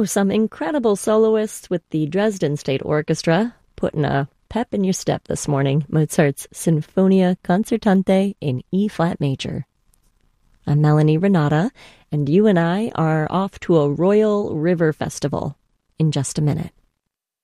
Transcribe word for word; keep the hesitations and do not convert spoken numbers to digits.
Oh, some incredible soloists with the Dresden State Orchestra, putting a pep in your step this morning. Mozart's Sinfonia Concertante in E-flat major. I'm Melanie Renata, and you and I are off to a Royal River Festival in just a minute.